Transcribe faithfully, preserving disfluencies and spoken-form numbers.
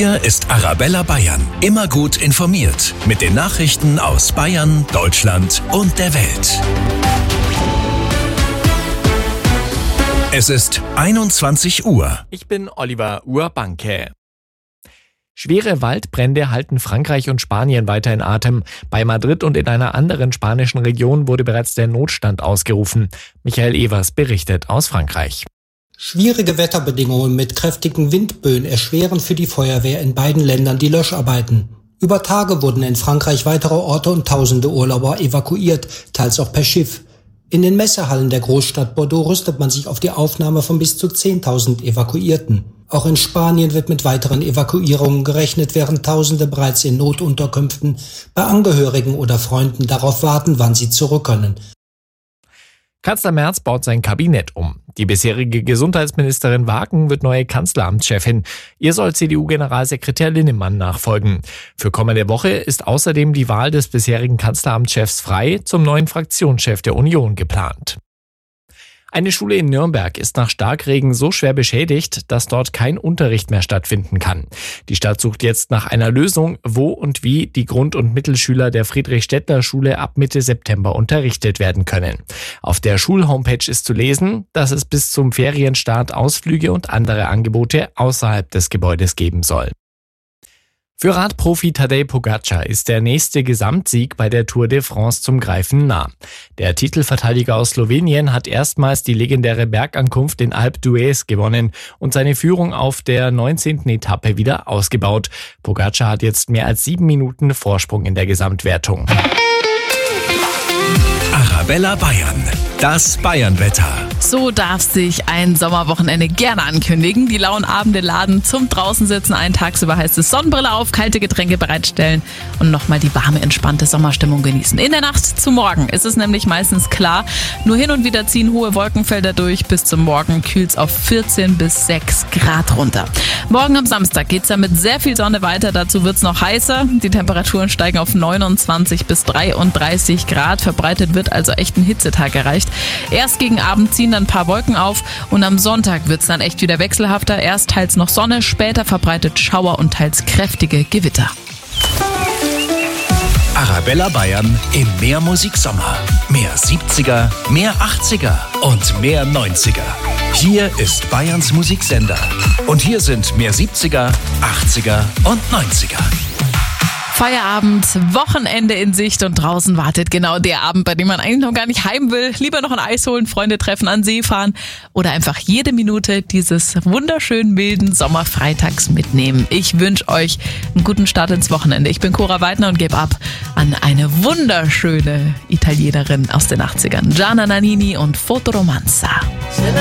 Hier ist Arabella Bayern. Immer gut informiert mit den Nachrichten aus Bayern, Deutschland und der Welt. Es ist einundzwanzig Uhr. Ich bin Oliver Urbanke. Schwere Waldbrände halten Frankreich und Spanien weiter in Atem. Bei Madrid und in einer anderen spanischen Region wurde bereits der Notstand ausgerufen. Michael Evers berichtet aus Frankreich. Schwierige Wetterbedingungen mit kräftigen Windböen erschweren für die Feuerwehr in beiden Ländern die Löscharbeiten. Über Tage wurden in Frankreich weitere Orte und tausende Urlauber evakuiert, teils auch per Schiff. In den Messehallen der Großstadt Bordeaux rüstet man sich auf die Aufnahme von bis zu zehntausend Evakuierten. Auch in Spanien wird mit weiteren Evakuierungen gerechnet, während Tausende bereits in Notunterkünften bei Angehörigen oder Freunden darauf warten, wann sie zurück können. Kanzler Merz baut sein Kabinett um. Die bisherige Gesundheitsministerin Wagen wird neue Kanzleramtschefin. Ihr soll C D U-Generalsekretär Linnemann nachfolgen. Für kommende Woche ist außerdem die Wahl des bisherigen Kanzleramtschefs Frey zum neuen Fraktionschef der Union geplant. Eine Schule in Nürnberg ist nach Starkregen so schwer beschädigt, dass dort kein Unterricht mehr stattfinden kann. Die Stadt sucht jetzt nach einer Lösung, wo und wie die Grund- und Mittelschüler der Friedrich-Stettler-Schule ab Mitte September unterrichtet werden können. Auf der Schulhomepage ist zu lesen, dass es bis zum Ferienstart Ausflüge und andere Angebote außerhalb des Gebäudes geben soll. Für Radprofi Tadej Pogačar ist der nächste Gesamtsieg bei der Tour de France zum Greifen nah. Der Titelverteidiger aus Slowenien hat erstmals die legendäre Bergankunft in Alpe d'Huez gewonnen und seine Führung auf der neunzehnten Etappe wieder ausgebaut. Pogačar hat jetzt mehr als sieben Minuten Vorsprung in der Gesamtwertung. Arabella Bayern, das Bayernwetter. So darf sich ein Sommerwochenende gerne ankündigen. Die lauen Abende laden zum Draußensitzen ein. Tagsüber heißt es Sonnenbrille auf, kalte Getränke bereitstellen und nochmal die warme, entspannte Sommerstimmung genießen. In der Nacht zu morgen ist es nämlich meistens klar. Nur hin und wieder ziehen hohe Wolkenfelder durch. Bis zum Morgen kühlt es auf vierzehn bis sechs Grad runter. Morgen am Samstag geht es dann mit sehr viel Sonne weiter. Dazu wird es noch heißer. Die Temperaturen steigen auf neunundzwanzig bis dreiunddreißig Grad. Verbreitet wird also echt ein Hitzetag erreicht. Erst gegen Abend ziehen dann ein paar Wolken auf und am Sonntag wird es dann echt wieder wechselhafter. Erst teils noch Sonne, später verbreitet Schauer und teils kräftige Gewitter. Arabella Bayern im Mehr Musik Sommer. Mehr siebziger, mehr achtziger und mehr neunziger. Hier ist Bayerns Musiksender. Und hier sind mehr siebziger, achtziger und neunziger. Feierabend, Wochenende in Sicht und draußen wartet genau der Abend, bei dem man eigentlich noch gar nicht heim will. Lieber noch ein Eis holen, Freunde treffen, an See fahren oder einfach jede Minute dieses wunderschönen, milden Sommerfreitags mitnehmen. Ich wünsche euch einen guten Start ins Wochenende. Ich bin Cora Weidner und gebe ab an eine wunderschöne Italienerin aus den achtzigern. Gianna Nannini und Fotoromanza.